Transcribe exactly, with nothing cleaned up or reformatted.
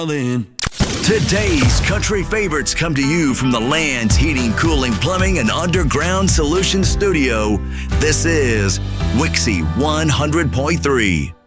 In. Today's country favorites come to you from the Land's Heating, Cooling, Plumbing, and Underground Solutions Studio. This is Wixie one hundred point three.